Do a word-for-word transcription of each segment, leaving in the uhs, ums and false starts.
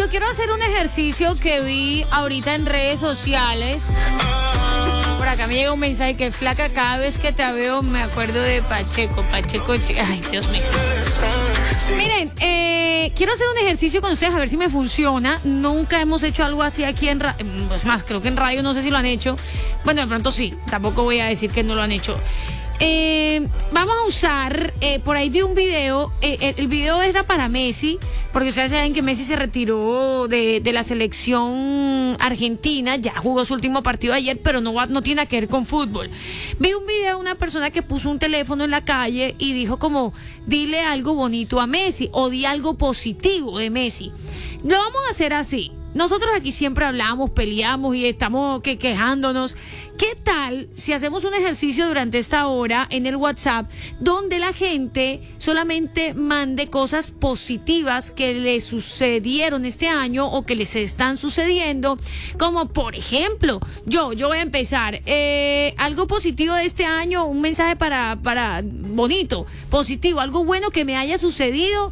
Bueno, quiero hacer un ejercicio que vi ahorita en redes sociales. Por acá me llega un mensaje que flaca, cada vez que te veo me acuerdo de Pacheco. Pacheco, ay, Dios mío. Miren, eh, quiero hacer un ejercicio con ustedes a ver si me funciona. Nunca hemos hecho algo así aquí en radio. Es más, creo que en radio no sé si lo han hecho. Bueno, de pronto sí. Tampoco voy a decir que no lo han hecho. Eh, vamos a usar, eh, por ahí vi un video, eh, el, el video era para Messi, porque ustedes saben que Messi se retiró de, de la selección argentina, ya jugó su último partido ayer, pero no, va, no tiene nada que ver con fútbol. Vi un video de una persona que puso un teléfono en la calle y dijo como, dile algo bonito a Messi, o di algo positivo de Messi. Lo vamos a hacer así. Nosotros aquí siempre hablamos, peleamos y estamos que quejándonos. ¿Qué tal si hacemos un ejercicio durante esta hora en el WhatsApp donde la gente solamente mande cosas positivas que le sucedieron este año o que les están sucediendo? Como por ejemplo, yo, yo voy a empezar. Eh, algo positivo de este año, un mensaje para, para bonito, positivo, algo bueno que me haya sucedido.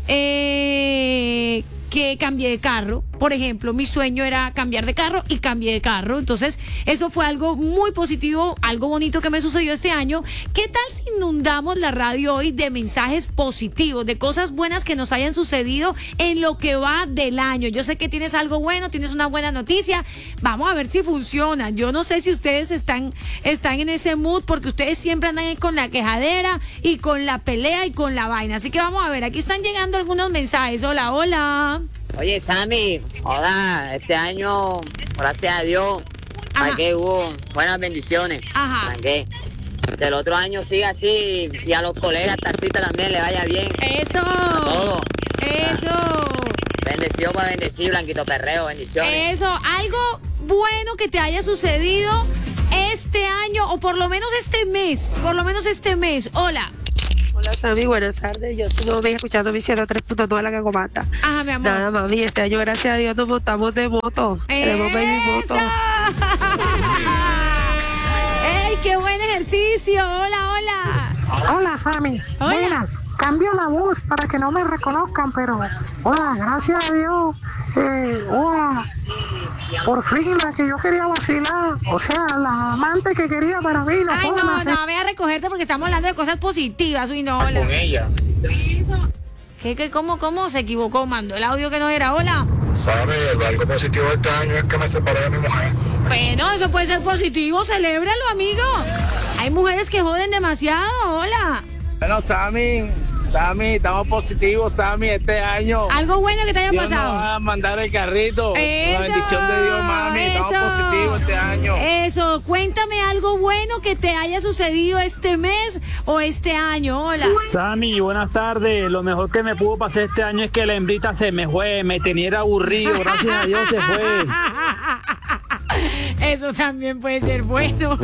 Eh... que cambié de carro, por ejemplo, mi sueño era cambiar de carro y cambié de carro, entonces eso fue algo muy positivo, algo bonito que me sucedió este año. ¿Qué tal si inundamos la radio hoy de mensajes positivos, de cosas buenas que nos hayan sucedido en lo que va del año? Yo sé que tienes algo bueno, tienes una buena noticia, vamos a ver si funciona. Yo no sé si ustedes están, están en ese mood, porque ustedes siempre andan ahí con la quejadera y con la pelea y con la vaina, así que vamos a ver, aquí están llegando algunos mensajes. Hola, hola. Oye, Sammy, hola, este año, gracias a Dios, para que hubo buenas bendiciones. Ajá. Para que el otro año siga así y a los colegas taxistas también le vaya bien. Eso. A todo. Eso. Ah, bendición para bendecir, Blanquito Perreo, bendiciones. Eso, algo bueno que te haya sucedido este año o por lo menos este mes, por lo menos este mes. Hola. Hola, Sammy, buenas tardes. Yo estuve escuchando mi ciento tres punto nueve la Cacomata. Ajá, mi amor. Nada, mami, este año, gracias a Dios, nos montamos de moto. Tenemos baby moto. ¡Ey, qué buen ejercicio! Hola, hola. Hola, Sammy. Hola. Buenas. Cambio la voz para que no me reconozcan, pero hola, gracias a Dios. Eh, hola. Por fin la que yo quería vacilar, o sea, la amante que quería para mí. La Ay, no, forma, no, voy a recogerte porque estamos hablando de cosas positivas. Uy, no, hola. Con ella. ¿Qué, qué, cómo, cómo se equivocó? Mandó el audio que no era. Hola. ¿Sabes? Algo positivo de este año es que me separé de mi mujer. Bueno, eso puede ser positivo, celébralo, amigo. Hay mujeres que joden demasiado. Hola. Bueno, Sammy, Sammy, estamos positivos, Sammy, este año. Algo bueno que te haya Dios pasado. nos va a mandar el carrito. Eso, La bendición de Dios, mami. Estamos eso. positivos este año. Eso, cuéntame algo bueno que te haya sucedido este mes o este año. Hola. Sammy, buenas tardes. Lo mejor que me pudo pasar este año es que la hembrita se me fue, me tenía aburrido. Gracias a Dios se fue. Eso también puede ser bueno.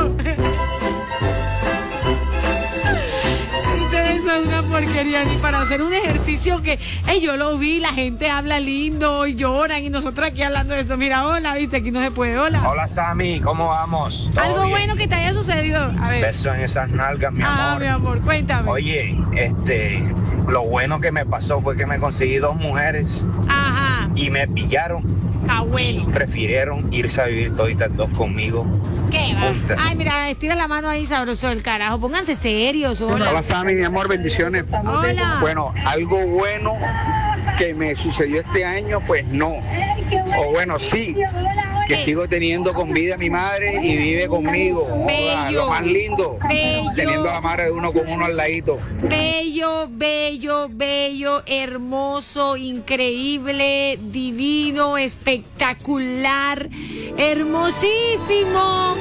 Ustedes son una porquería, ni para hacer un ejercicio que, hey, yo lo vi, la gente habla lindo y lloran y nosotros aquí hablando de esto. Mira, hola, viste, aquí no se puede. Hola. Hola, Sammy, ¿cómo vamos? ¿Todo Algo bien? bueno que te haya sucedido. A ver. Beso en esas nalgas, mi Ah, amor. mi amor, cuéntame. Oye, este, lo bueno que me pasó fue que me conseguí dos mujeres Ajá. y me pillaron Ah, y bueno. prefirieron irse a vivir toditas dos conmigo. ¿Qué va? Juntas. Ay, mira, estira la mano ahí, sabroso del carajo. Pónganse serios. Hola. Hola, Sammy, mi amor, bendiciones. Hola. Bueno, algo bueno que me sucedió este año, pues no. O bueno, sí, que sigo teniendo con vida a mi madre y vive conmigo. Joda, Bello. lo más lindo, Bello. teniendo a la madre de uno con uno al ladito. Bello, bello, bello, hermoso, increíble, divino, espectacular, hermosísimo.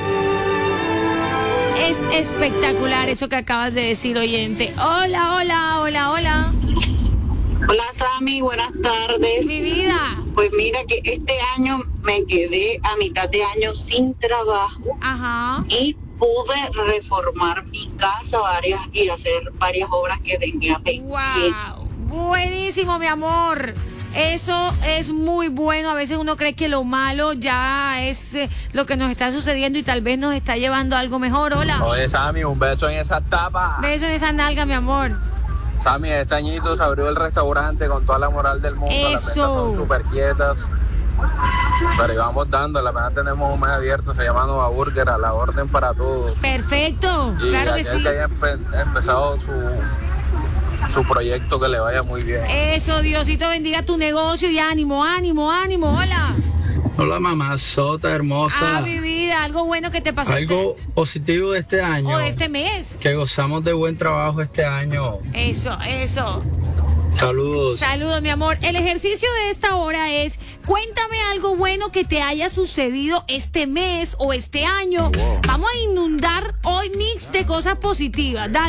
Es espectacular eso que acabas de decir, oyente. Hola, hola, hola, hola. Hola, Sammy, buenas tardes. Mi vida. Pues mira que este año me quedé a mitad de año sin trabajo Ajá. y pude reformar mi casa varias y hacer varias obras que tenía pendientes. Wow. Buenísimo, mi amor. Eso es muy bueno. A veces uno cree que lo malo ya es eh, lo que nos está sucediendo y tal vez nos está llevando a algo mejor. Hola. Oye, Sammy, un beso en esa tapa. Beso en esa nalga, mi amor. Sammy, este añito se abrió el restaurante con toda la moral del mundo. Eso. Las ventas son súper quietas. Pero íbamos dando, apenas tenemos un mes abierto, se llama Nova Burger, a la orden para todos. Perfecto, Y claro que aquel sí. que haya empe- empezado su, su proyecto, que le vaya muy bien. Eso, Diosito bendiga tu negocio y ánimo, ánimo, ánimo. Hola. Hola mamá Sota hermosa. Ah, mi vida, algo bueno que te pasó Algo positivo de este este, año. o de este mes. Que gozamos de buen trabajo este año. Eso, eso. Saludos. Saludos, mi amor. El ejercicio de esta hora es, cuéntame algo bueno que te haya sucedido este mes o este año. Vamos a inundar hoy mix de cosas positivas. Dale.